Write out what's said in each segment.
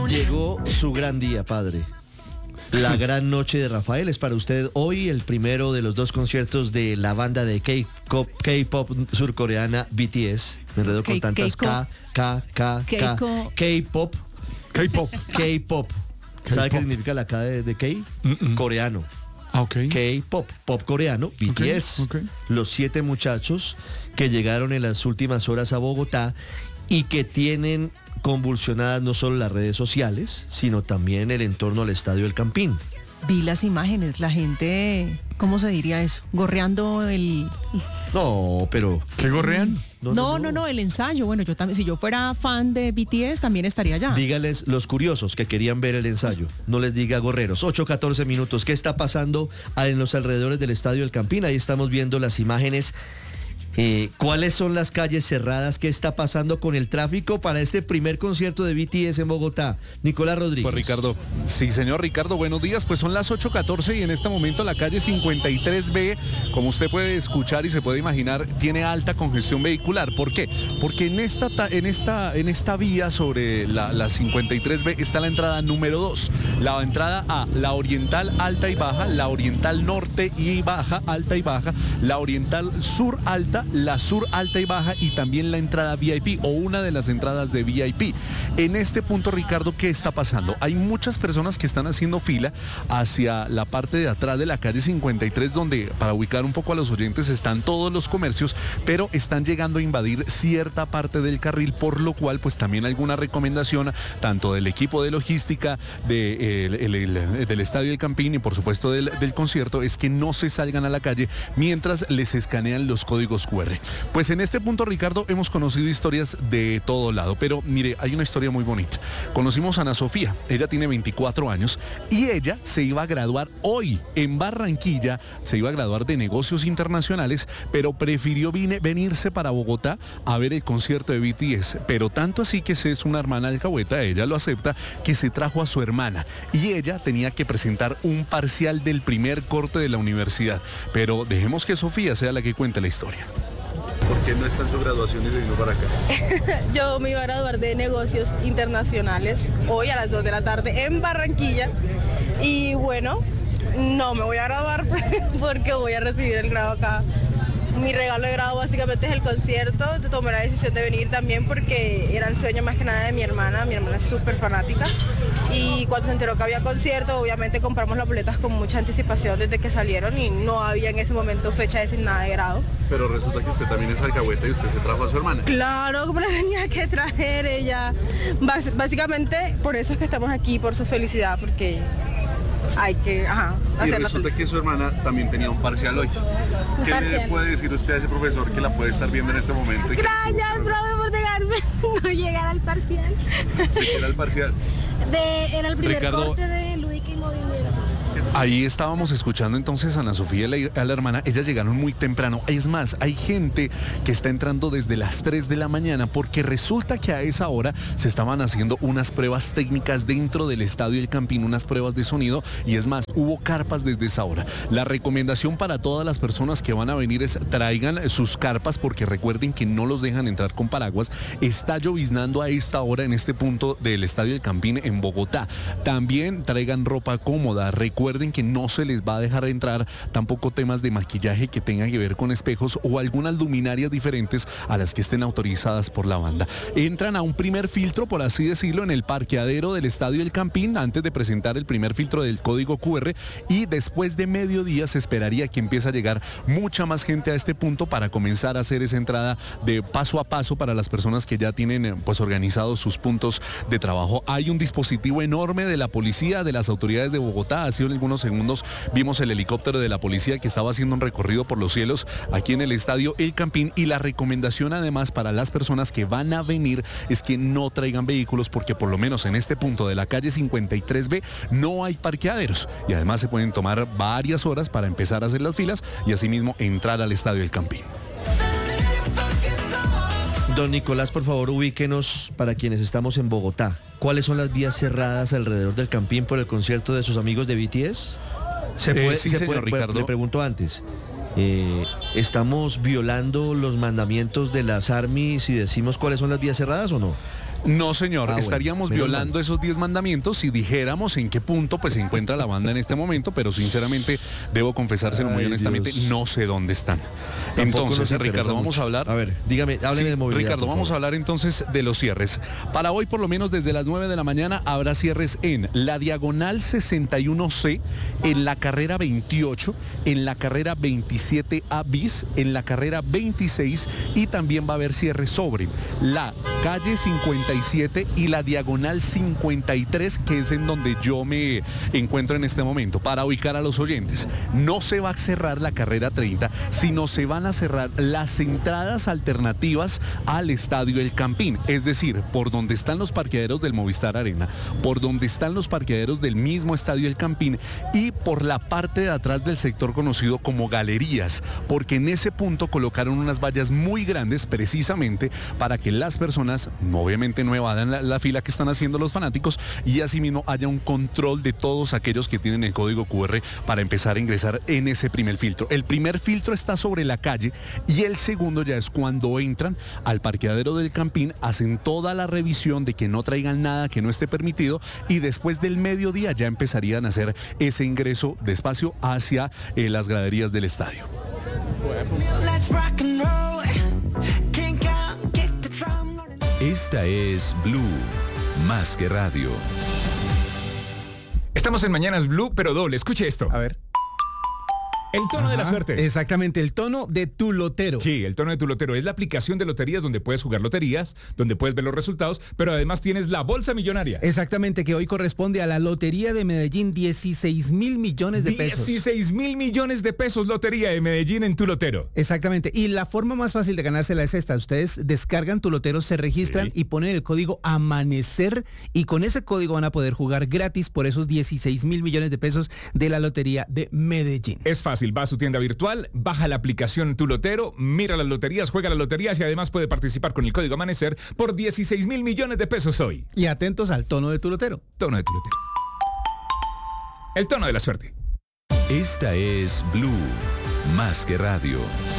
Llegó su gran día, padre. La gran noche de Rafael es para usted hoy el primero de los dos conciertos de la banda de K-pop surcoreana BTS. Me enredo con tantas K-pop. K-pop. ¿Sabe qué significa la K de K? Coreano. Okay. K-pop, pop coreano, BTS. Okay. Los 7 muchachos que llegaron en las últimas horas a Bogotá y que tienen convulsionadas no solo las redes sociales, sino también el entorno al Estadio El Campín. Vi las imágenes, la gente, ¿cómo se diría eso? Gorreando el... No, pero... ¿Qué gorrean? No, el ensayo. Bueno, yo también, si yo fuera fan de BTS, también estaría allá. Dígales los curiosos que querían ver el ensayo. No les diga gorreros. 8:14 minutos. ¿Qué está pasando en los alrededores del Estadio El Campín? Ahí estamos viendo las imágenes. ¿Cuáles son las calles cerradas? ¿Qué está pasando con el tráfico para este primer concierto de BTS en Bogotá? Nicolás Rodríguez. Pues Ricardo, sí señor Ricardo, buenos días. Pues son las 8:14 y en este momento la calle 53B, como usted puede escuchar y se puede imaginar, tiene alta congestión vehicular. ¿Por qué? Porque en esta vía sobre la 53B está la entrada número 2. La entrada A, la oriental alta y baja, la oriental norte y baja, alta y baja, la oriental sur alta, la sur alta y baja y también la entrada VIP o una de las entradas de VIP. En este punto, Ricardo, ¿qué está pasando? Hay muchas personas que están haciendo fila hacia la parte de atrás de la calle 53, donde, para ubicar un poco a los oyentes, están todos los comercios, pero están llegando a invadir cierta parte del carril, por lo cual pues también alguna recomendación tanto del equipo de logística del Estadio El Campín y por supuesto del concierto es que no se salgan a la calle mientras les escanean los códigos QR. Pues en este punto, Ricardo, hemos conocido historias de todo lado, pero mire, hay una historia muy bonita. Conocimos a Ana Sofía, ella tiene 24 años y ella se iba a graduar hoy en Barranquilla, se iba a graduar de negocios internacionales, pero prefirió venirse para Bogotá a ver el concierto de BTS, pero tanto así que es una hermana alcahueta, ella lo acepta, que se trajo a su hermana y ella tenía que presentar un parcial del primer corte de la universidad, pero dejemos que Sofía sea la que cuente la historia. ¿Por qué no está en su graduación y se vino para acá? Yo me iba a graduar de negocios internacionales hoy a las 2 de la tarde en Barranquilla y bueno, no me voy a graduar porque voy a recibir el grado acá. Mi regalo de grado básicamente es el concierto. Tomé la decisión de venir también porque era el sueño más que nada de mi hermana. Mi hermana es súper fanática y cuando se enteró que había concierto, obviamente compramos las boletas con mucha anticipación desde que salieron y no había en ese momento fecha designada de grado. Pero resulta que usted también es alcahueta y usted se trajo a su hermana. Claro, como la tenía que traer ella. Básicamente por eso es que estamos aquí, por su felicidad, porque hay que y resulta que su hermana también tenía un parcial hoy. ¿Qué le puede decir usted a ese profesor que la puede estar viendo en este momento? Gracias, profe, por dejarme no llegar al parcial. ¿De qué era el parcial? Era el primer Ricardo, corte de Lúdica y Movimiento. Ahí estábamos escuchando entonces a Ana Sofía a la hermana. Ellas llegaron muy temprano. Es más, hay gente que está entrando desde las 3 de la mañana porque resulta que a esa hora se estaban haciendo unas pruebas técnicas dentro del Estadio El Campín, unas pruebas de sonido y es más, hubo carpas desde esa hora. La recomendación para todas las personas que van a venir es traigan sus carpas porque recuerden que no los dejan entrar con paraguas. Está lloviznando a esta hora en este punto del Estadio El Campín en Bogotá. También traigan ropa cómoda. Recuerden que no se les va a dejar entrar tampoco temas de maquillaje que tengan que ver con espejos o algunas luminarias diferentes a las que estén autorizadas por la banda. Entran a un primer filtro, por así decirlo, en el parqueadero del Estadio El Campín antes de presentar el primer filtro del código QR y después de mediodía se esperaría que empiece a llegar mucha más gente a este punto para comenzar a hacer esa entrada de paso a paso para las personas que ya tienen pues organizados sus puntos de trabajo. Hay un dispositivo enorme de la policía, de las autoridades de Bogotá. Ha sido en algunos segundos vimos el helicóptero de la policía que estaba haciendo un recorrido por los cielos aquí en el Estadio El Campín y la recomendación además para las personas que van a venir es que no traigan vehículos porque por lo menos en este punto de la calle 53B no hay parqueaderos y además se pueden tomar varias horas para empezar a hacer las filas y asimismo entrar al Estadio El Campín. Don Nicolás, por favor, ubíquenos para quienes estamos en Bogotá. ¿Cuáles son las vías cerradas alrededor del Campín por el concierto de sus amigos de BTS? Señor Ricardo. Le pregunto antes. ¿Estamos violando los mandamientos de las ARMY si decimos cuáles son las vías cerradas o no? No, señor, Bueno, estaríamos menos violando mal. esos 10 mandamientos si dijéramos en qué punto pues se encuentra la banda en este momento, pero sinceramente debo confesárselo muy Ay, honestamente, Dios. no sé dónde están. Tampoco Entonces, nos interesa Ricardo, vamos mucho. a hablar. A ver, dígame, hábleme Sí, de movilidad. Ricardo, por vamos a favor. hablar entonces de los cierres. Para hoy, por lo menos desde las 9 de la mañana, habrá cierres en la diagonal 61C, en la carrera 28, en la carrera 27A bis, en la carrera 26 y también va a haber cierres sobre la calle 57 y la diagonal 53, que es en donde yo me encuentro en este momento. Para ubicar a los oyentes, no se va a cerrar la carrera 30, sino se van a cerrar las entradas alternativas al Estadio El Campín, es decir, por donde están los parqueaderos del Movistar Arena, por donde están los parqueaderos del mismo Estadio El Campín y por la parte de atrás del sector conocido como Galerías, porque en ese punto colocaron unas vallas muy grandes precisamente para que las personas obviamente no evadan la fila que están haciendo los fanáticos y asimismo haya un control de todos aquellos que tienen el código QR para empezar a ingresar en ese primer filtro. El primer filtro está sobre la calle y el segundo ya es cuando entran al parqueadero del Campín, hacen toda la revisión de que no traigan nada que no esté permitido y después del mediodía ya empezarían a hacer ese ingreso despacio hacia las graderías del estadio. Esta es Blue, más que radio. Estamos en Mañanas Blue, pero doble. Escuche esto. A ver. El tono de la Ajá, suerte. Exactamente, el tono de tu lotero. Sí, el tono de tu lotero. Es la aplicación de loterías donde puedes jugar loterías, donde puedes ver los resultados, pero además tienes la bolsa millonaria. Exactamente, que hoy corresponde a la Lotería de Medellín, 16 mil millones de pesos. 16 mil millones de pesos Lotería de Medellín en tu lotero. Exactamente, y la forma más fácil de ganársela es esta. Ustedes descargan tu lotero, se registran Sí. y ponen el código Amanecer y con ese código van a poder jugar gratis por esos 16 mil millones de pesos de la Lotería de Medellín. Es fácil, va a su tienda virtual, baja la aplicación Tu Lotero, mira las loterías, juega las loterías y además puede participar con el código Amanecer por 16 mil millones de pesos hoy. Y atentos al tono de tu lotero. Tono de tu lotero. El tono de la suerte. Esta es Blue, más que radio.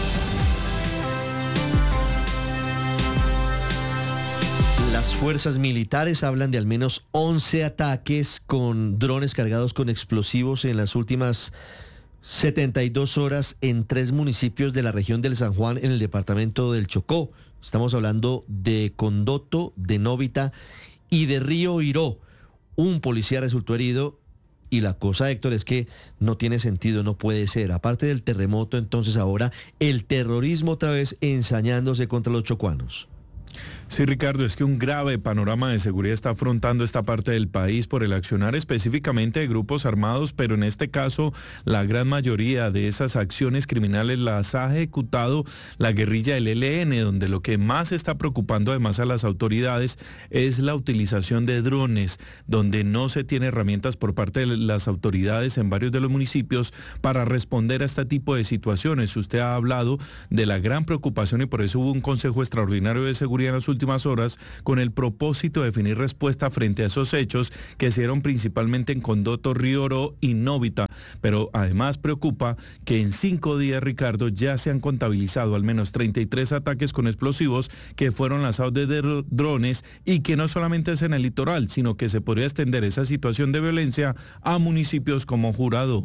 Las fuerzas militares hablan de al menos 11 ataques con drones cargados con explosivos en las últimas 72 horas en 3 municipios de la región del San Juan en el departamento del Chocó. Estamos hablando de Condoto, de Novita y de Río Iró. Un policía resultó herido y la cosa, Héctor, es que no tiene sentido, no puede ser. Aparte del terremoto, entonces ahora el terrorismo otra vez ensañándose contra los chocuanos. Sí, Ricardo, es que un grave panorama de seguridad está afrontando esta parte del país por el accionar específicamente de grupos armados, pero en este caso la gran mayoría de esas acciones criminales las ha ejecutado la guerrilla del ELN, donde lo que más está preocupando además a las autoridades es la utilización de drones, donde no se tiene herramientas por parte de las autoridades en varios de los municipios para responder a este tipo de situaciones. Usted ha hablado de la gran preocupación y por eso hubo un Consejo Extraordinario de Seguridad en las últimas horas con el propósito de definir respuesta frente a esos hechos que se dieron principalmente en Condoto, Río Oro y Novita. Pero además preocupa que en 5 días, Ricardo, ya se han contabilizado al menos 33 ataques con explosivos que fueron lanzados desde drones y que no solamente es en el litoral, sino que se podría extender esa situación de violencia a municipios como Jurado.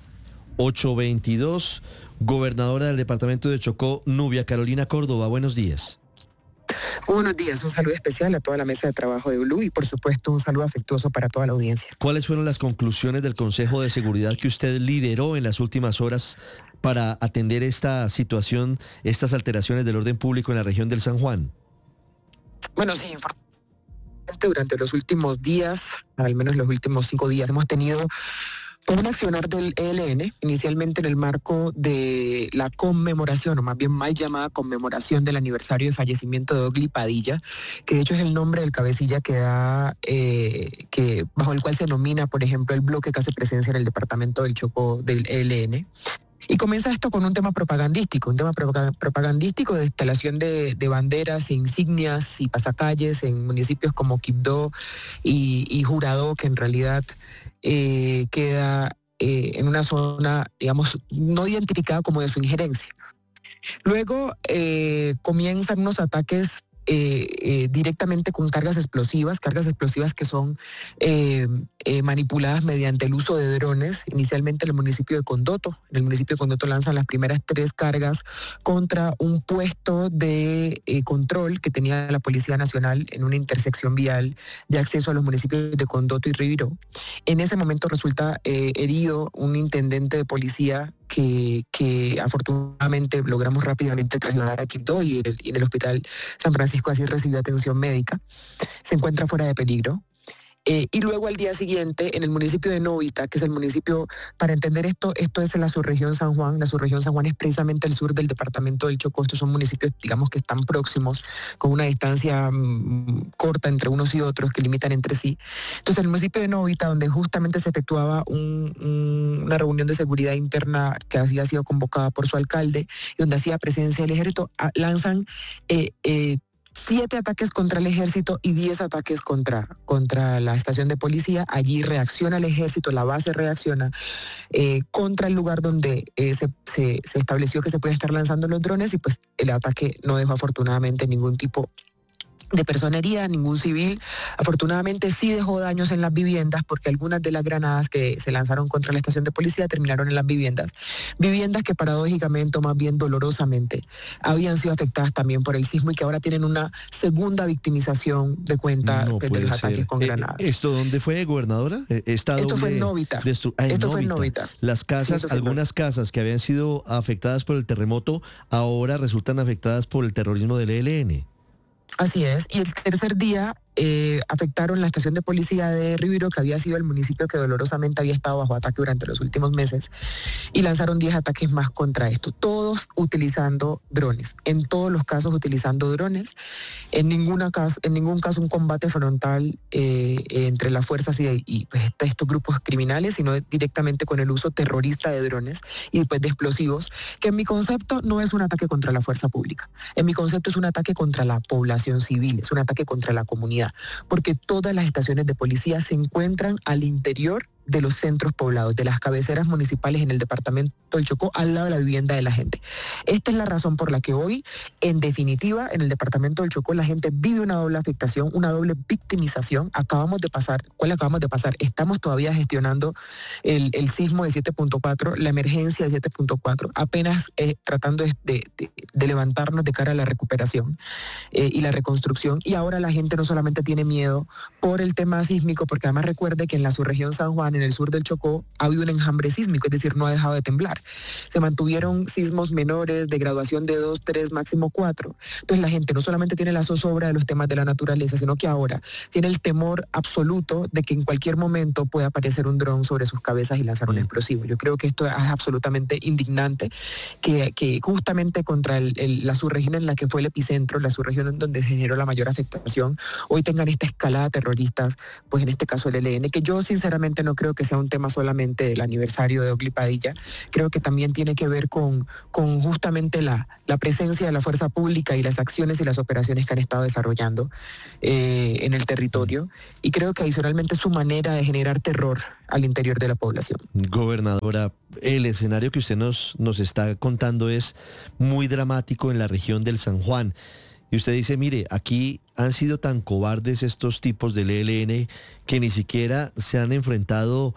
822, gobernadora del departamento de Chocó, Nubia Carolina Córdoba, buenos días. Buenos días, un saludo especial a toda la mesa de trabajo de Blue y por supuesto un saludo afectuoso para toda la audiencia. ¿Cuáles fueron las conclusiones del Consejo de Seguridad que usted lideró en las últimas horas para atender esta situación, estas alteraciones del orden público en la región del San Juan? Bueno, sí, durante los últimos días, al menos los últimos 5 días, hemos tenido un accionar del ELN, inicialmente en el marco de la conmemoración, o más bien mal llamada conmemoración del aniversario de fallecimiento de Ogli Padilla, que de hecho es el nombre del cabecilla que da, que bajo el cual se denomina, por ejemplo, el bloque que hace presencia en el departamento del Chocó del ELN. Y comienza esto con un tema propagandístico de instalación de banderas e insignias y pasacalles en municipios como Quibdó y Jurado, que en realidad queda en una zona, digamos, no identificada como de su injerencia. Luego comienzan unos ataques directamente con cargas explosivas que son manipuladas mediante el uso de drones, inicialmente en el municipio de Condoto. En el municipio de Condoto lanzan las primeras 3 cargas contra un puesto de control que tenía la Policía Nacional en una intersección vial de acceso a los municipios de Condoto y Ribiró. En ese momento resulta herido un intendente de policía que afortunadamente logramos rápidamente trasladar a Quibdó y en el hospital San Francisco así recibió atención médica. Se encuentra fuera de peligro. Y luego al día siguiente, en el municipio de Novita, que es el municipio, para entender esto es en la subregión San Juan. La subregión San Juan es precisamente el sur del departamento del Chocó. Estos son municipios, digamos, que están próximos, con una distancia corta entre unos y otros, que limitan entre sí. Entonces, el municipio de Novita, donde justamente se efectuaba una reunión de seguridad interna que había sido convocada por su alcalde, y donde hacía presencia el ejército, lanzan 7 ataques contra el ejército y 10 ataques contra la estación de policía. Allí reacciona el ejército, la base reacciona contra el lugar donde se estableció que se pueden estar lanzando los drones, y pues el ataque no dejó afortunadamente ningún tipo de persona herida, ningún civil. Afortunadamente sí dejó daños en las viviendas, porque algunas de las granadas que se lanzaron contra la estación de policía terminaron en las viviendas que paradójicamente, o más bien dolorosamente, habían sido afectadas también por el sismo y que ahora tienen una segunda victimización de cuenta de los ataques con granadas. ¿Esto dónde fue, gobernadora? Esto fue en Novita. Esto fue en Novita. Las casas, algunas casas que habían sido afectadas por el terremoto ahora resultan afectadas por el terrorismo del ELN. Así es, y el tercer día afectaron la estación de policía de Ribiró, que había sido el municipio que dolorosamente había estado bajo ataque durante los últimos meses, y lanzaron 10 ataques más contra esto, todos utilizando drones, en todos los casos utilizando drones, en ningún caso un combate frontal entre las fuerzas y pues, estos grupos criminales, sino directamente con el uso terrorista de drones y pues, de explosivos, que en mi concepto no es un ataque contra la fuerza pública, en mi concepto es un ataque contra la población civil, es un ataque contra la comunidad, porque todas las estaciones de policía se encuentran al interior de los centros poblados, de las cabeceras municipales en el departamento del Chocó, al lado de la vivienda de la gente. Esta es la razón por la que hoy, en definitiva, en el departamento del Chocó, la gente vive una doble afectación, una doble victimización. ¿Cuál acabamos de pasar? Estamos todavía gestionando el sismo de 7.4, la emergencia de 7.4, apenas tratando de levantarnos de cara a la recuperación y la reconstrucción. Y ahora la gente no solamente tiene miedo por el tema sísmico, porque además recuerde que en la subregión San Juan, en el sur del Chocó, ha habido un enjambre sísmico, es decir, no ha dejado de temblar. Se mantuvieron sismos menores de graduación de 2, 3, máximo 4. Entonces la gente no solamente tiene la zozobra de los temas de la naturaleza, sino que ahora tiene el temor absoluto de que en cualquier momento pueda aparecer un dron sobre sus cabezas y lanzar un explosivo. Yo creo que esto es absolutamente indignante, que justamente contra la subregión en la que fue el epicentro, la subregión en donde se generó la mayor afectación, hoy tengan esta escalada de terroristas, pues en este caso el ELN, que yo sinceramente no creo que sea un tema solamente del aniversario de Oglí Padilla, creo que también tiene que ver con justamente la presencia de la fuerza pública y las acciones y las operaciones que han estado desarrollando en el territorio, y creo que adicionalmente su manera de generar terror al interior de la población. Gobernadora, el escenario que usted nos está contando es muy dramático en la región del San Juan. Y usted dice, mire, aquí han sido tan cobardes estos tipos del ELN que ni siquiera se han enfrentado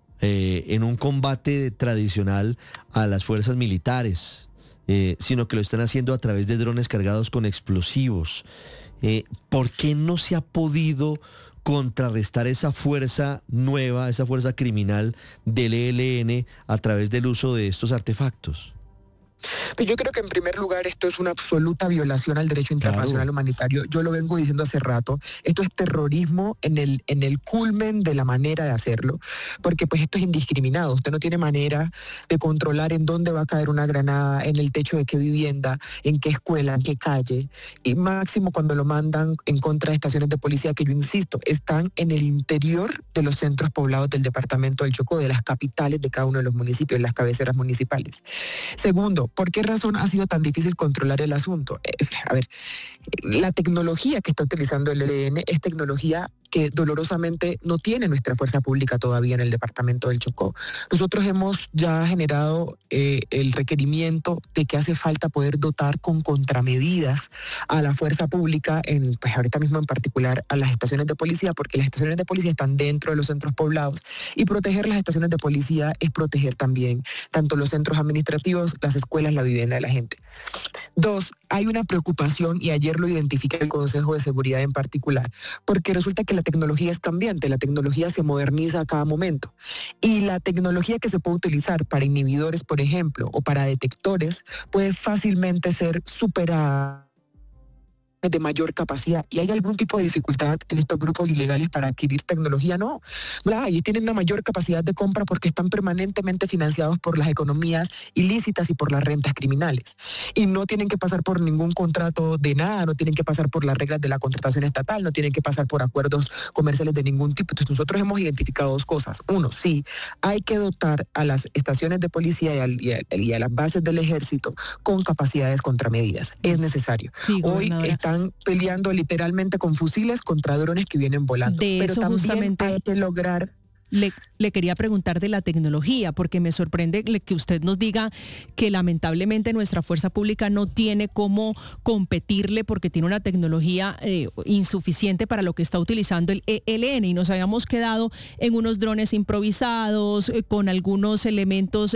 en un combate tradicional a las fuerzas militares, sino que lo están haciendo a través de drones cargados con explosivos. ¿Por qué no se ha podido contrarrestar esa fuerza nueva, esa fuerza criminal del ELN a través del uso de estos artefactos? Pero yo creo que en primer lugar esto es una absoluta violación al derecho internacional humanitario. Yo lo vengo diciendo hace rato. Esto es terrorismo en el culmen de la manera de hacerlo, porque pues esto es indiscriminado. Usted no tiene manera de controlar en dónde va a caer una granada, en el techo de qué vivienda, en qué escuela, en qué calle, y máximo cuando lo mandan en contra de estaciones de policía, que yo insisto, están en el interior de los centros poblados del departamento del Chocó, de las capitales de cada uno de los municipios, las cabeceras municipales. Segundo, ¿por qué razón ha sido tan difícil controlar el asunto? La tecnología que está utilizando el ELN es tecnología que dolorosamente no tiene nuestra fuerza pública todavía en el departamento del Chocó. Nosotros hemos ya generado el requerimiento de que hace falta poder dotar con contramedidas a la fuerza pública, pues ahorita mismo en particular a las estaciones de policía, porque las estaciones de policía están dentro de los centros poblados y proteger las estaciones de policía es proteger también tanto los centros administrativos, las escuelas, la vivienda de la gente. 2, hay una preocupación, y ayer lo identifica el Consejo de Seguridad en particular, porque resulta que la tecnología es cambiante, la tecnología se moderniza a cada momento, y la tecnología que se puede utilizar para inhibidores, por ejemplo, o para detectores, puede fácilmente ser superada de mayor capacidad. ¿Y hay algún tipo de dificultad en estos grupos ilegales para adquirir tecnología? No. Y tienen una mayor capacidad de compra porque están permanentemente financiados por las economías ilícitas y por las rentas criminales. Y no tienen que pasar por ningún contrato de nada, no tienen que pasar por las reglas de la contratación estatal, no tienen que pasar por acuerdos comerciales de ningún tipo. Entonces nosotros hemos identificado 2 cosas. 1, sí, hay que dotar a las estaciones de policía y a las bases del ejército con capacidades contramedidas. Es necesario. Sí, hoy están peleando literalmente con fusiles contra drones que vienen volando. De pero eso también justamente hay que lograr... Le quería preguntar de la tecnología, porque me sorprende que usted nos diga que lamentablemente nuestra fuerza pública no tiene cómo competirle porque tiene una tecnología insuficiente para lo que está utilizando el ELN, y nos habíamos quedado en unos drones improvisados, con algunos elementos,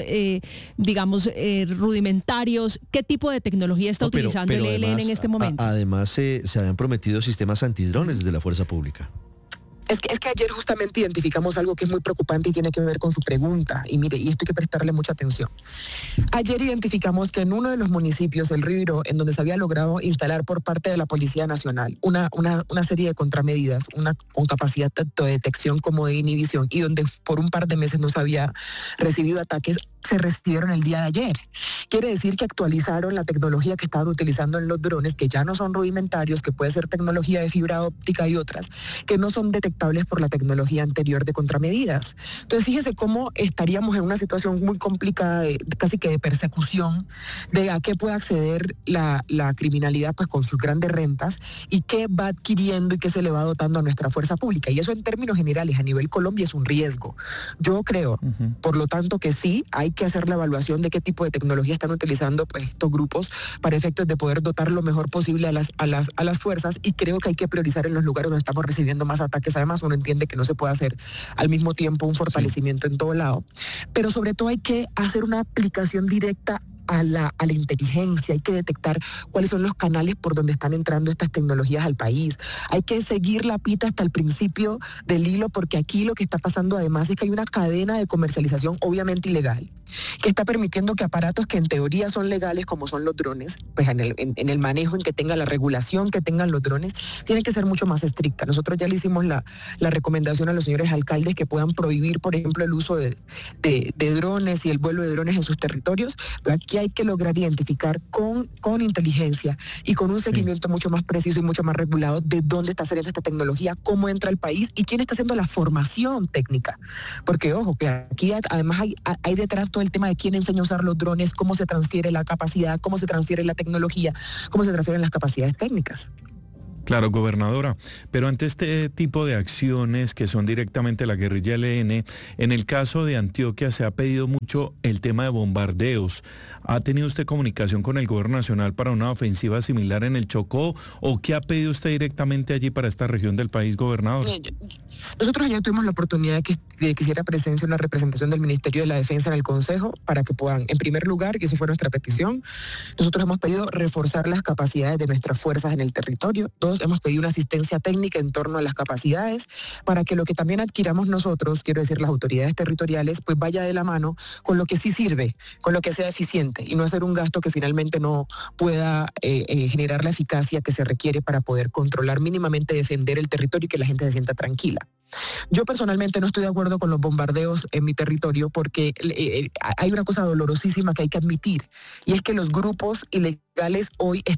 rudimentarios. ¿Qué tipo de tecnología está utilizando el ELN además, en este momento? Además, se habían prometido sistemas antidrones desde la fuerza pública. Es que ayer justamente identificamos algo que es muy preocupante y tiene que ver con su pregunta. Y mire, y esto hay que prestarle mucha atención. Ayer identificamos que en uno de los municipios, el Río, en donde se había logrado instalar por parte de la Policía Nacional una serie de contramedidas, una con capacidad tanto de detección como de inhibición, y donde por un par de meses no se había recibido ataques, se recibieron el día de ayer. Quiere decir que actualizaron la tecnología que estaban utilizando en los drones, que ya no son rudimentarios, que puede ser tecnología de fibra óptica y otras, que no son detectables por la tecnología anterior de contramedidas. Entonces, fíjese cómo estaríamos en una situación muy complicada, casi que de persecución, de a qué puede acceder la criminalidad pues con sus grandes rentas, y qué va adquiriendo y qué se le va dotando a nuestra fuerza pública. Y eso en términos generales, a nivel Colombia, es un riesgo. Yo creo, por lo tanto, que sí, hay que hacer la evaluación de qué tipo de tecnología están utilizando pues estos grupos para efectos de poder dotar lo mejor posible a las fuerzas, y creo que hay que priorizar en los lugares donde estamos recibiendo más ataques. Además, uno entiende que no se puede hacer al mismo tiempo un fortalecimiento en todo lado, pero sobre todo hay que hacer una aplicación directa a la inteligencia. Hay que detectar cuáles son los canales por donde están entrando estas tecnologías al país. Hay que seguir la pita hasta el principio del hilo, porque aquí lo que está pasando además es que hay una cadena de comercialización obviamente ilegal, que está permitiendo que aparatos que en teoría son legales, como son los drones, pues en el manejo, en que tenga la regulación que tengan los drones, tiene que ser mucho más estricta. Nosotros ya le hicimos la recomendación a los señores alcaldes que puedan prohibir, por ejemplo, el uso de drones y el vuelo de drones en sus territorios, pero aquí hay que lograr identificar con inteligencia y con un seguimiento mucho más preciso y mucho más regulado de dónde está saliendo esta tecnología, cómo entra al país y quién está haciendo la formación técnica. Porque, ojo, que aquí además hay detrás todo el tema de quién enseña a usar los drones, cómo se transfiere la capacidad, cómo se transfiere la tecnología, cómo se transfieren las capacidades técnicas. Claro, gobernadora, pero ante este tipo de acciones que son directamente la guerrilla ELN, en el caso de Antioquia se ha pedido mucho el tema de bombardeos. ¿Ha tenido usted comunicación con el gobierno nacional para una ofensiva similar en el Chocó, o qué ha pedido usted directamente allí para esta región del país, gobernador? Nosotros ayer tuvimos la oportunidad de que hiciera presencia en la representación del Ministerio de la Defensa en el Consejo para que puedan, en primer lugar, y eso fue nuestra petición, nosotros hemos pedido reforzar las capacidades de nuestras fuerzas en el territorio. 2, hemos pedido una asistencia técnica en torno a las capacidades para que lo que también adquiramos nosotros, quiero decir las autoridades territoriales, pues vaya de la mano con lo que sí sirve, con lo que sea eficiente, y no hacer un gasto que finalmente no pueda generar la eficacia que se requiere para poder controlar mínimamente, defender el territorio y que la gente se sienta tranquila. Yo personalmente no estoy de acuerdo con los bombardeos en mi territorio, porque hay una cosa dolorosísima que hay que admitir, y es que los grupos ilegales hoy están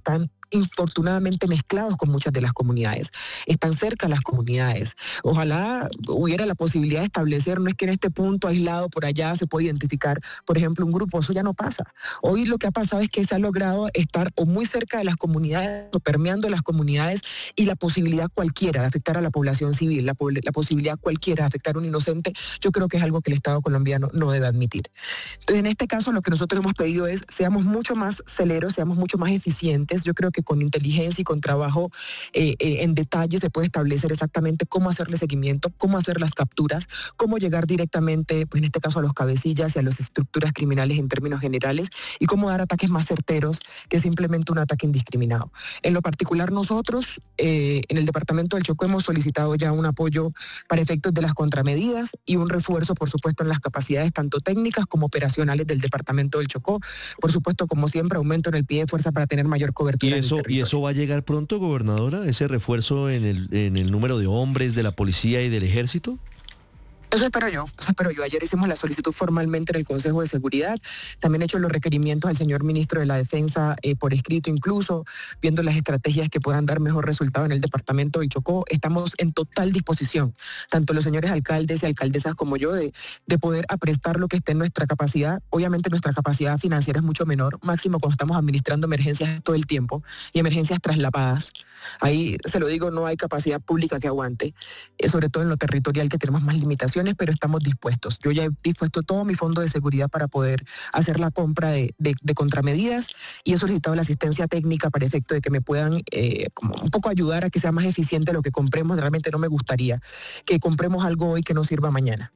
infortunadamente mezclados con muchas de las comunidades, están cerca de las comunidades. Ojalá hubiera la posibilidad de establecer, no es que en este punto aislado por allá se puede identificar, por ejemplo, un grupo, eso ya no pasa. Hoy lo que ha pasado es que se ha logrado estar o muy cerca de las comunidades o permeando las comunidades, y la posibilidad cualquiera de afectar a la población civil, la posibilidad cualquiera de afectar a un inocente, yo creo que es algo que el Estado colombiano no debe admitir. Entonces, en este caso, lo que nosotros hemos pedido es seamos mucho más celeros, seamos mucho más eficientes. Yo creo que con inteligencia y con trabajo en detalle se puede establecer exactamente cómo hacerle seguimiento, cómo hacer las capturas, cómo llegar directamente, pues en este caso, a los cabecillas y a las estructuras criminales en términos generales, y cómo dar ataques más certeros que simplemente un ataque indiscriminado. En lo particular, nosotros en el departamento del Chocó hemos solicitado ya un apoyo para efectos de las contramedidas y un refuerzo, por supuesto, en las capacidades tanto técnicas como operacionales del departamento del Chocó. Por supuesto, como siempre, aumento en el pie de fuerza para tener mayor cobertura. ¿Y eso va a llegar pronto, gobernadora? ¿Ese refuerzo en el número de hombres de la policía y del ejército? Eso espero yo. Ayer hicimos la solicitud formalmente en el Consejo de Seguridad. También he hecho los requerimientos al señor ministro de la Defensa por escrito, incluso viendo las estrategias que puedan dar mejor resultado en el departamento del Chocó. Estamos en total disposición, tanto los señores alcaldes y alcaldesas como yo, de poder aprestar lo que esté en nuestra capacidad. Obviamente nuestra capacidad financiera es mucho menor, máximo cuando estamos administrando emergencias todo el tiempo y emergencias traslapadas. Ahí, se lo digo, no hay capacidad pública que aguante, sobre todo en lo territorial, que tenemos más limitaciones, pero estamos dispuestos. Yo ya he dispuesto todo mi fondo de seguridad para poder hacer la compra de contramedidas, y he solicitado la asistencia técnica para efecto de que me puedan como un poco ayudar a que sea más eficiente lo que compremos. Realmente no me gustaría que compremos algo hoy que no sirva mañana.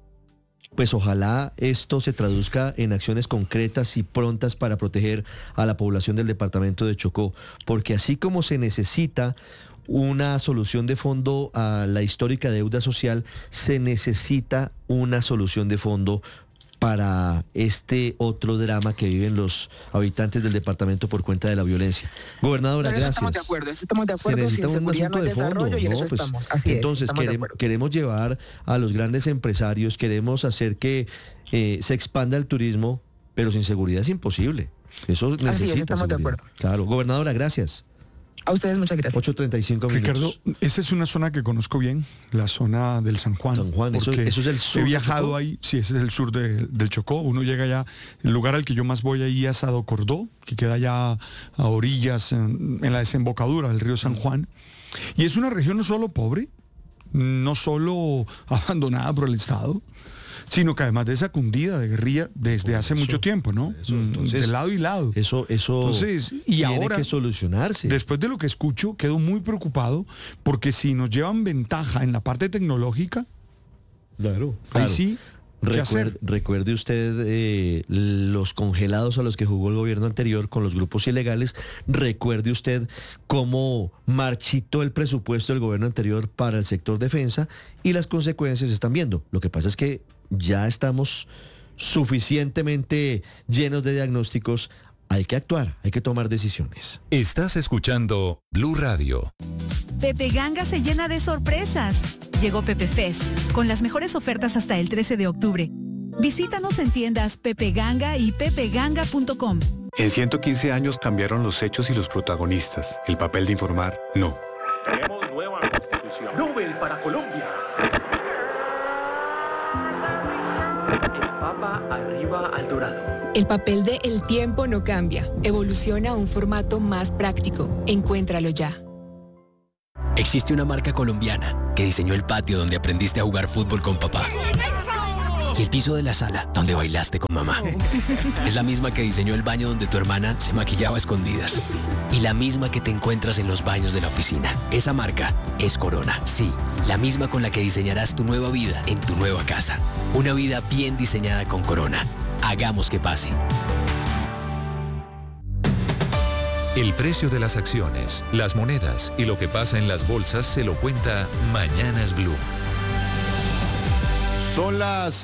Pues ojalá esto se traduzca en acciones concretas y prontas para proteger a la población del departamento de Chocó, porque así como se necesita una solución de fondo a la histórica deuda social, se necesita una solución de fondo para este otro drama que viven los habitantes del departamento por cuenta de la violencia. Gobernadora, gracias. Estamos de acuerdo, sin seguridad no hay desarrollo, y en eso estamos. Así entonces, queremos llevar a los grandes empresarios, queremos hacer que se expanda el turismo, pero sin seguridad es imposible. Eso necesita así es, estamos seguridad. De acuerdo. Claro, gobernadora, gracias. A ustedes muchas gracias. 8:35 minutos. Ricardo, esa es una zona que conozco bien, la zona del San Juan. San Juan, eso es el sur. He viajado ahí, sí, ese es el sur del Chocó. Uno llega allá, el lugar al que yo más voy ahí es Ado Cordó, que queda allá a orillas, en la desembocadura del río San Juan. Y es una región no solo pobre, no solo abandonada por el Estado, sino que además de esa cundida de guerrilla desde hace mucho tiempo, ¿no? Entonces, de lado y lado. Eso entonces, y tiene ahora, que solucionarse. Después de lo que escucho, quedo muy preocupado, porque si nos llevan ventaja en la parte tecnológica, claro. ahí sí, ¿qué hacer? Recuerde usted los congelados a los que jugó el gobierno anterior con los grupos ilegales. Recuerde usted cómo marchitó el presupuesto del gobierno anterior para el sector defensa, y las consecuencias se están viendo. Lo que pasa es que ya estamos suficientemente llenos de diagnósticos. Hay que actuar, hay que tomar decisiones. Estás escuchando Blue Radio. Pepe Ganga se llena de sorpresas. Llegó Pepe Fest, con las mejores ofertas hasta el 13 de octubre. Visítanos en tiendas Pepe Ganga y pepeganga.com. En 115 años cambiaron los hechos y los protagonistas. El papel de informar, no. Tenemos nueva constitución. Nobel para Colombia. El Papa arriba al dorado. El papel de El Tiempo no cambia. Evoluciona a un formato más práctico. Encuéntralo ya. Existe una marca colombiana que diseñó el patio donde aprendiste a jugar fútbol con papá. Y el piso de la sala donde bailaste con mamá. Es la misma que diseñó el baño donde tu hermana se maquillaba a escondidas. Y la misma que te encuentras en los baños de la oficina. Esa marca es Corona. Sí, la misma con la que diseñarás tu nueva vida en tu nueva casa. Una vida bien diseñada con Corona. Hagamos que pase. El precio de las acciones, las monedas y lo que pasa en las bolsas se lo cuenta Mañanas Blue. Son las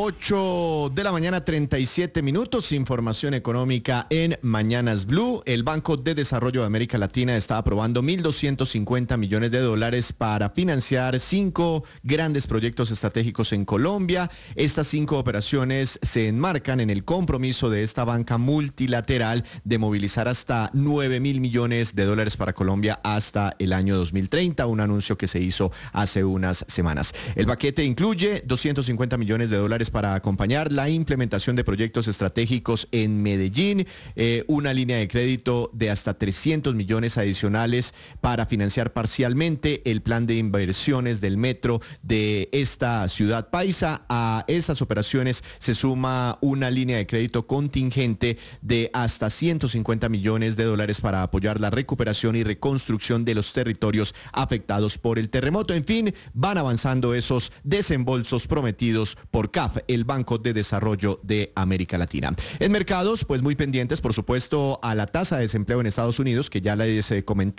8 de la mañana, 37 minutos. Información económica en Mañanas Blue. El Banco de Desarrollo de América Latina está aprobando $1.250 millones para financiar 5 grandes proyectos estratégicos en Colombia. Estas 5 operaciones se enmarcan en el compromiso de esta banca multilateral de movilizar hasta $9.000 millones para Colombia hasta el año 2030, un anuncio que se hizo hace unas semanas. El paquete incluye $250 millones para acompañar la implementación de proyectos estratégicos en Medellín, una línea de crédito de hasta 300 millones adicionales para financiar parcialmente el plan de inversiones del metro de esta ciudad paisa. A estas operaciones se suma una línea de crédito contingente de hasta $150 millones para apoyar la recuperación y reconstrucción de los territorios afectados por el terremoto. En fin, van avanzando esos desembolsos prometidos por CAF, el Banco de Desarrollo de América Latina. En mercados, pues muy pendientes, por supuesto, a la tasa de desempleo en Estados Unidos, que ya les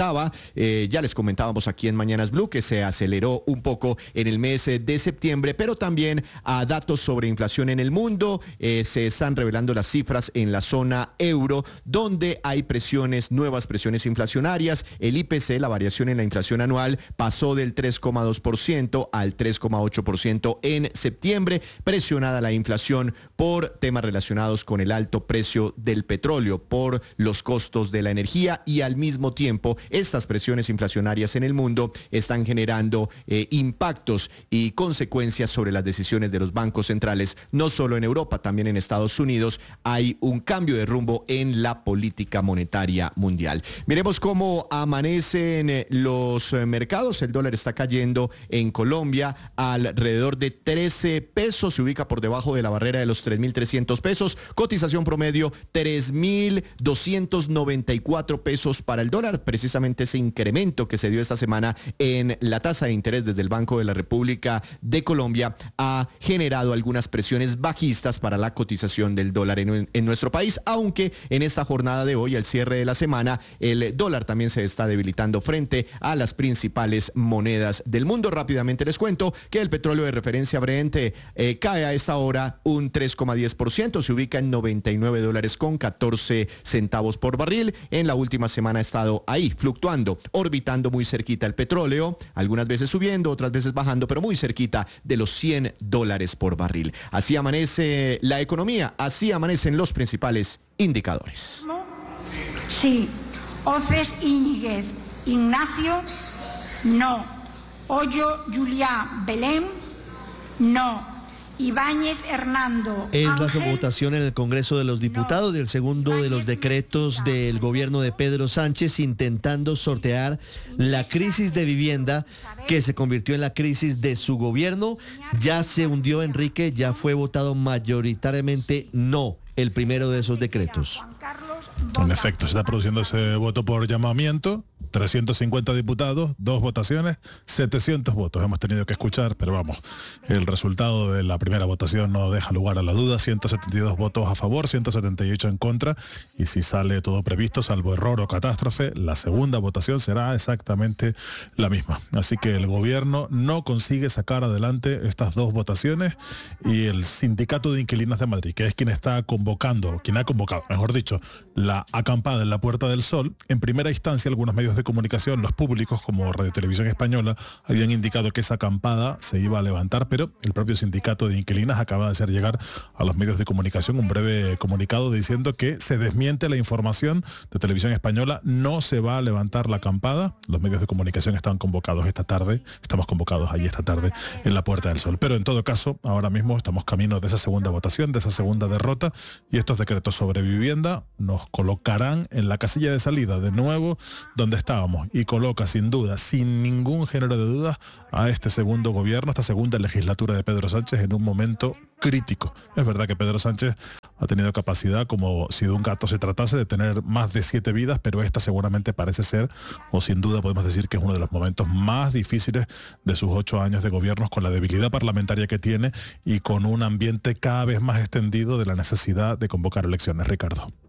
comentábamos aquí en Mañanas Blue, que se aceleró un poco en el mes de septiembre, pero también a datos sobre inflación en el mundo. Se están revelando las cifras en la zona euro, donde hay nuevas presiones inflacionarias. El IPC, la variación en la inflación anual, pasó del 3,2% al 3,8% en septiembre, presionada la inflación por temas relacionados con el alto precio del petróleo, por los costos de la energía, y al mismo tiempo estas presiones inflacionarias en el mundo están generando impactos y consecuencias sobre las decisiones de los bancos centrales, no solo en Europa, también en Estados Unidos. Hay un cambio de rumbo en la política monetaria mundial. Miremos cómo amanecen los mercados. El dólar está cayendo en Colombia alrededor de 13 pesos, se ubica por debajo de la barrera de los 3.300 pesos, cotización promedio 3.294 pesos para el dólar. Precisamente ese incremento que se dio esta semana en la tasa de interés desde el Banco de la República de Colombia ha generado algunas presiones bajistas para la cotización del dólar en nuestro país, aunque en esta jornada de hoy, al cierre de la semana, el dólar también se está debilitando frente a las principales monedas del mundo. Rápidamente les cuento que el petróleo de referencia Brent cae a esta hora un 3,10%, se ubica en $99.14 por barril. En la última semana ha estado ahí, fluctuando, orbitando muy cerquita el petróleo, algunas veces subiendo, otras veces bajando, pero muy cerquita de los $100 por barril. Así amanece la economía, así amanecen los principales indicadores. Sí. Oces Íñiguez Ignacio, no. Hoyo Juliá Belén, no. Ibáñez Hernando Es Ángel, la votación en el Congreso de los Diputados del segundo de los decretos del gobierno de Pedro Sánchez, intentando sortear la crisis de vivienda que se convirtió en la crisis de su gobierno. Ya se hundió, Enrique, ya fue votado mayoritariamente no el primero de esos decretos. En efecto, se está produciendo ese voto por llamamiento. 350 diputados, 2 votaciones, 700 votos hemos tenido que escuchar, pero vamos, el resultado de la primera votación no deja lugar a la duda. 172 votos a favor, 178 en contra, y si sale todo previsto, salvo error o catástrofe, la segunda votación será exactamente la misma. Así que el gobierno no consigue sacar adelante estas 2 votaciones, y el Sindicato de Inquilinos de Madrid, que es quien ha convocado, mejor dicho, la acampada en la Puerta del Sol, en primera instancia algunos medios de comunicación, los públicos como Radio Televisión Española, habían indicado que esa acampada se iba a levantar, pero el propio Sindicato de Inquilinas acaba de hacer llegar a los medios de comunicación un breve comunicado diciendo que se desmiente la información de Televisión Española, no se va a levantar la acampada. Los medios de comunicación están convocados esta tarde, estamos convocados allí esta tarde en la Puerta del Sol, pero en todo caso, ahora mismo estamos camino de esa segunda votación, de esa segunda derrota, y estos decretos sobre vivienda nos colocarán en la casilla de salida de nuevo donde estábamos, y coloca sin duda, sin ningún género de dudas, a este segundo gobierno, esta segunda legislatura de Pedro Sánchez en un momento crítico. Es verdad que Pedro Sánchez ha tenido capacidad, como si de un gato se tratase, de tener más de 7 vidas, pero esta seguramente parece ser, o sin duda podemos decir que es uno de los momentos más difíciles de sus 8 años de gobiernos, con la debilidad parlamentaria que tiene y con un ambiente cada vez más extendido de la necesidad de convocar elecciones. Ricardo.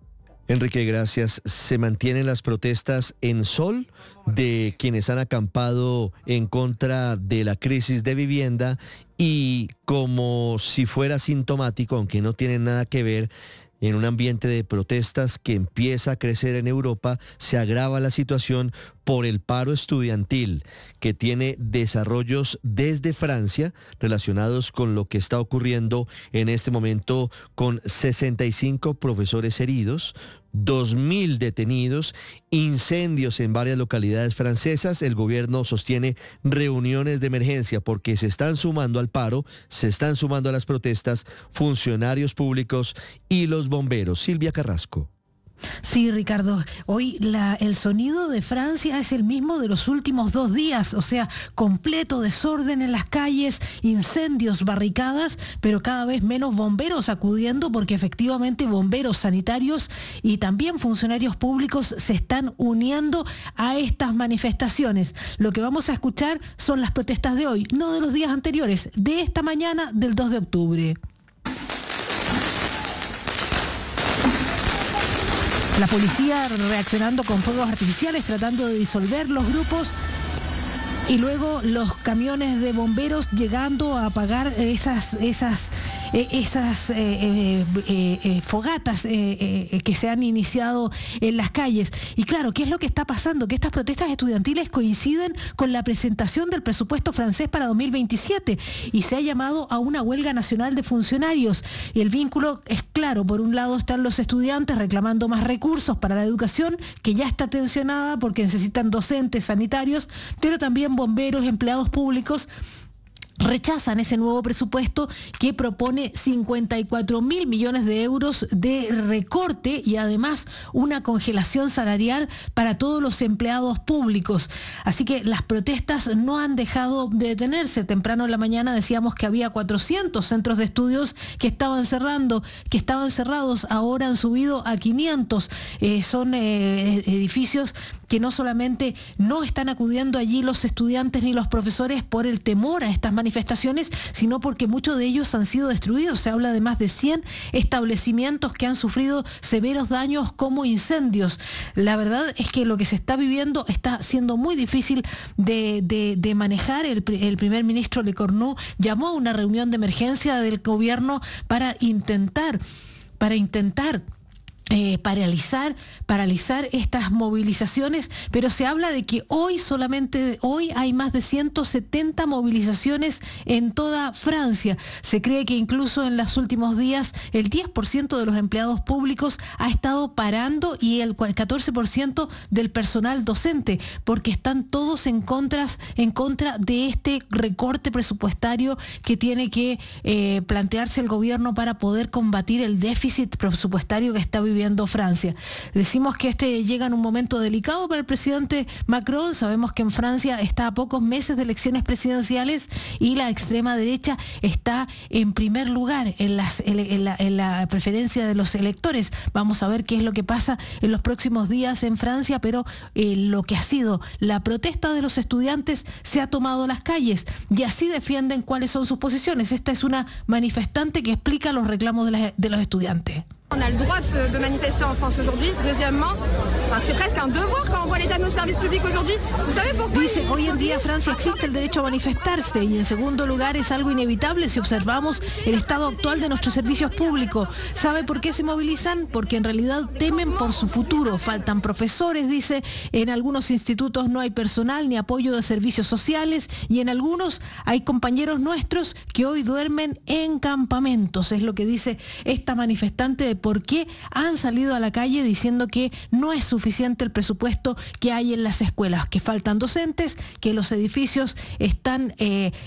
Enrique, gracias. ¿Se mantienen las protestas en Sol de quienes han acampado en contra de la crisis de vivienda y, como si fuera sintomático, aunque no tiene nada que ver, en un ambiente de protestas que empieza a crecer en Europa, se agrava la situación por el paro estudiantil, que tiene desarrollos desde Francia relacionados con lo que está ocurriendo en este momento, con 65 profesores heridos, 2.000 detenidos, incendios en varias localidades francesas. El gobierno sostiene reuniones de emergencia porque se están sumando al paro, se están sumando a las protestas funcionarios públicos y los bomberos. Silvia Carrasco. Sí, Ricardo, hoy el sonido de Francia es el mismo de los últimos 2 días, o sea, completo desorden en las calles, incendios, barricadas, pero cada vez menos bomberos acudiendo, porque efectivamente bomberos sanitarios y también funcionarios públicos se están uniendo a estas manifestaciones. Lo que vamos a escuchar son las protestas de hoy, no de los días anteriores, de esta mañana del 2 de octubre. La policía reaccionando con fuegos artificiales, tratando de disolver los grupos, y luego los camiones de bomberos llegando a apagar esas fogatas que se han iniciado en las calles. Y claro, ¿qué es lo que está pasando? Que estas protestas estudiantiles coinciden con la presentación del presupuesto francés para 2027 y se ha llamado a una huelga nacional de funcionarios. Y el vínculo es claro. Por un lado están los estudiantes reclamando más recursos para la educación, que ya está tensionada porque necesitan docentes, sanitarios, pero también bomberos, empleados públicos. Rechazan ese nuevo presupuesto que propone 54.000 millones de euros de recorte y además una congelación salarial para todos los empleados públicos. Así que las protestas no han dejado de detenerse. Temprano en la mañana decíamos que había 400 centros de estudios que estaban cerrados, ahora han subido a 500. Son edificios que no solamente no están acudiendo allí los estudiantes ni los profesores por el temor a estas manifestaciones, sino porque muchos de ellos han sido destruidos. Se habla de más de 100 establecimientos que han sufrido severos daños como incendios. La verdad es que lo que se está viviendo está siendo muy difícil de manejar. El primer ministro Lecornu llamó a una reunión de emergencia del gobierno para intentar paralizar estas movilizaciones, pero se habla de que hoy hay más de 170 movilizaciones en toda Francia. Se cree que incluso en los últimos días el 10% de los empleados públicos ha estado parando y el 14% del personal docente, porque están todos en contra de este recorte presupuestario que tiene que plantearse el gobierno para poder combatir el déficit presupuestario que está viviendo Francia. Decimos que llega en un momento delicado para el presidente Macron. Sabemos que en Francia está a pocos meses de elecciones presidenciales y la extrema derecha está en primer lugar en la preferencia de los electores. Vamos a ver qué es lo que pasa en los próximos días en Francia, pero lo que ha sido la protesta de los estudiantes se ha tomado las calles y así defienden cuáles son sus posiciones. Esta es una manifestante que explica los reclamos de los estudiantes. On a le droit de manifester en France aujourd'hui. Deuxièmement, c'est presque un devoir quand on voit l'état de nos services publics aujourd'hui. ¿Vous savez pourquoi? Dice, hoy en día Francia existe el derecho a manifestarse y en segundo lugar es algo inevitable si observamos el estado actual de nuestros servicios públicos. ¿Sabe por qué se movilizan? Porque en realidad temen por su futuro. Faltan profesores, dice, en algunos institutos no hay personal ni apoyo de servicios sociales y en algunos hay compañeros nuestros que hoy duermen en campamentos. Es lo que dice esta manifestante de por qué han salido a la calle diciendo que no es suficiente el presupuesto que hay en las escuelas, que faltan docentes, que los edificios están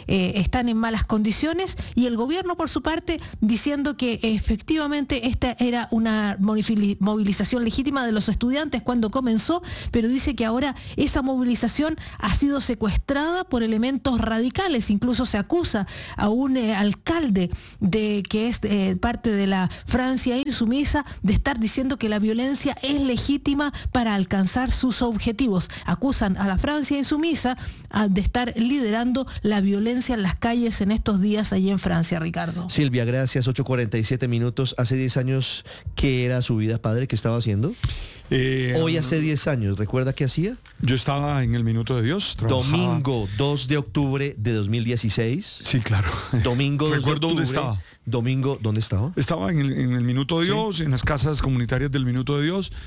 en malas condiciones y el gobierno por su parte diciendo que efectivamente esta era una movilización legítima de los estudiantes cuando comenzó, pero dice que ahora esa movilización ha sido secuestrada por elementos radicales. Incluso se acusa a un alcalde de que es parte de la Francia y su insumisa de estar diciendo que la violencia es legítima para alcanzar sus objetivos. Acusan a la Francia insumisa de estar liderando la violencia en las calles en estos días allí en Francia, Ricardo. Silvia, gracias. 8:47 minutos. Hace 10 años, ¿qué era su vida, padre? ¿Qué estaba haciendo? Hoy hace 10 años, ¿recuerda qué hacía? Yo estaba en el Minuto de Dios. Domingo 2 de octubre de 2016. Sí, claro. Domingo 2 de octubre. Recuerdo dónde estaba. Domingo, ¿dónde estaba? Estaba en el Minuto de Dios, en las casas comunitarias del Minuto de Dios.